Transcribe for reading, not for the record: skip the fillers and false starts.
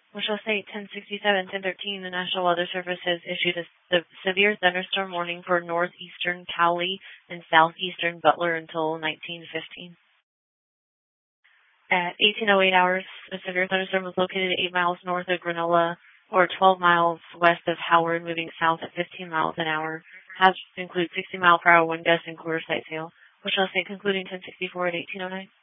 We shall say 10:67, 10:13. The National Weather Service has issued a severe thunderstorm warning for northeastern Cowley and southeastern Butler until 19:15. At 18:08 hours, a severe thunderstorm was located 8 miles north of Granola, or 12 miles west of Howard, moving south at 15 miles an hour. Hazards include 60-mile-per-hour wind gusts and quarter-size hail. We shall say concluding 10:64 at 18:09.